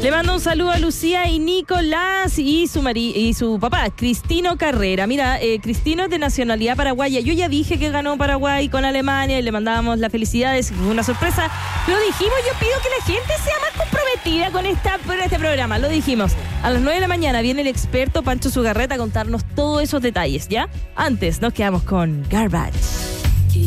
Le mando un saludo a Lucía y Nicolás y su papá, Cristino Carrera. Mira, Cristino es de nacionalidad paraguaya. Yo ya dije que ganó Paraguay con Alemania y le mandábamos las felicidades. Fue una sorpresa. Lo dijimos, yo pido que la gente sea más comprometida con este programa. Lo dijimos. A las 9 de la mañana viene el experto Pancho Sugarreta a contarnos todos esos detalles, ¿ya? Antes nos quedamos con Garbage.